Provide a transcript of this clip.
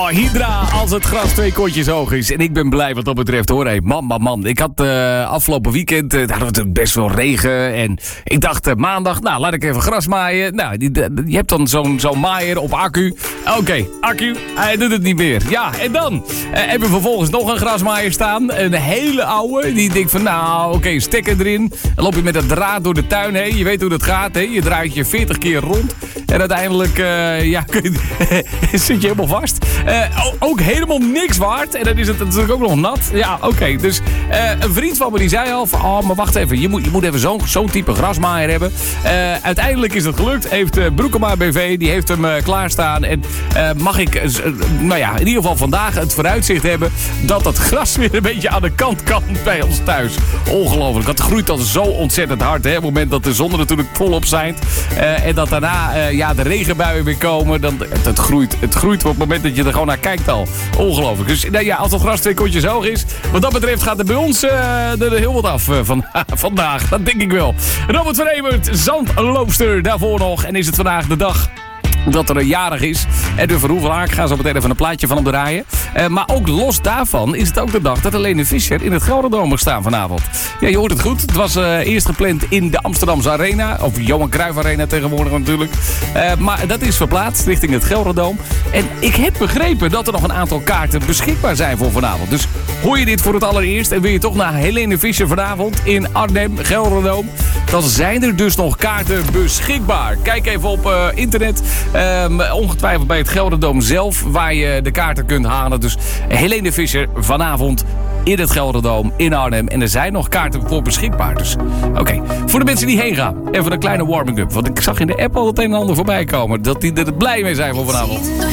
Oh, Hydra, als het gras 2 kontjes hoog is. En ik ben blij wat dat betreft, hoor. Hey, man. Ik had afgelopen weekend hadden we natuurlijk best wel regen. En ik dacht maandag, nou, laat ik even gras maaien. Nou, je hebt dan zo'n maaier op accu. Oké, accu, hij doet het niet meer. Ja, en dan hebben we vervolgens nog een grasmaaier staan. Een hele oude. Die denkt van, nou, oké, stekker erin. Dan loop je met dat draad door de tuin heen. Je weet hoe dat gaat, hè. Je draait je 40 keer rond. En uiteindelijk, zit je helemaal vast. Ook helemaal niks waard. En dan is het natuurlijk ook nog nat. Ja, oké. Dus een vriend van me die zei al van, oh, maar wacht even. Je moet even zo'n type grasmaaier hebben. Uiteindelijk is het gelukt. Heeft Broekema BV, die heeft hem klaarstaan. En mag ik, in ieder geval vandaag het vooruitzicht hebben dat het gras weer een beetje aan de kant kan bij ons thuis. Ongelooflijk. Dat groeit dan zo ontzettend hard. Hè? Op het moment dat de zon er natuurlijk volop schijnt. En dat daarna de regenbuien weer komen. Dan, het groeit op het moment dat je er gewoon naar kijkt al. Ongelooflijk. Dus als het gras 2 kontjes hoog is. Wat dat betreft gaat er bij ons er heel wat af vandaag. Dat denk ik wel. Robert van Emert, zandloopster daarvoor nog. En is het vandaag de dag dat er een jarig is. En de Verhoeven, ik ga zo meteen even een plaatje van hem draaien. Maar ook los daarvan is het ook de dag dat Helene Fischer in het Gelderdoom mag staan vanavond. Ja, je hoort het goed. Het was eerst gepland in de Amsterdamse Arena. Of Johan Cruijff Arena tegenwoordig natuurlijk. Maar dat is verplaatst richting het Gelderdoom. En ik heb begrepen dat er nog een aantal kaarten beschikbaar zijn voor vanavond. Dus hoor je dit voor het allereerst en wil je toch naar Helene Fischer vanavond in Arnhem, Gelderdoom, dan zijn er dus nog kaarten beschikbaar. Kijk even op internet. Ongetwijfeld bij het Gelderdoom zelf, waar je de kaarten kunt halen. Dus Helene Fischer vanavond in het Gelderdoom in Arnhem. En er zijn nog kaarten voor beschikbaar. Dus oké, voor de mensen die heen gaan, even een kleine warming-up. Want ik zag in de app al het een en ander voorbij komen. Dat die er blij mee zijn voor vanavond.